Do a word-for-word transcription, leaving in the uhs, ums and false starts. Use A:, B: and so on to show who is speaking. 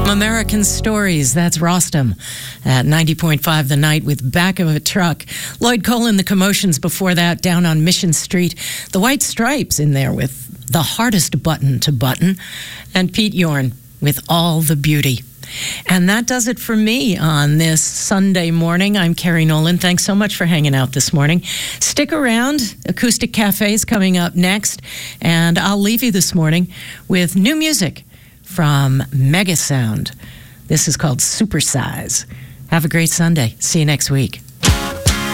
A: American Stories, that's Rostam at ninety point five The Night with Back of a Truck. Lloyd Cole and the Commotions before that, down on Mission Street. The White Stripes in there with The Hardest Button to Button. And Pete Yorn with All the Beauty. And that does it for me on this Sunday morning. I'm Carrie Nolan. Thanks so much for hanging out this morning. Stick around. Acoustic Cafe is coming up next. And I'll leave you this morning with new music from Megasound. This is called Supersize. Have a great Sunday. See you next week.